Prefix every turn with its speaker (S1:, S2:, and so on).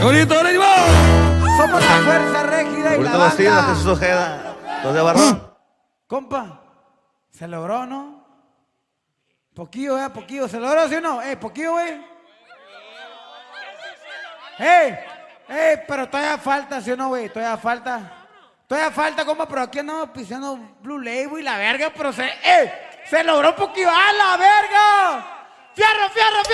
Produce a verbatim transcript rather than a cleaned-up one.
S1: bonito, ánimo!
S2: Somos la fuerza régida y la
S3: Ahorita vestido,
S2: banda.
S3: Jesús Ojeda. Los de Barrón.
S2: Compa, se logró, ¿no? Poquillo, eh, poquillo. ¿Se logró, sí o no? Eh, poquillo, güey. ¡Eh! ¡Eh! Pero todavía falta, ¿sí o no, güey? Todavía falta. Todavía falta, compa, pero aquí andamos pisando Blue Label y la verga, pero se... ¡Eh! ¡Se logró poquillo! ¡A la verga! ¡Fierro, fierro, fierro!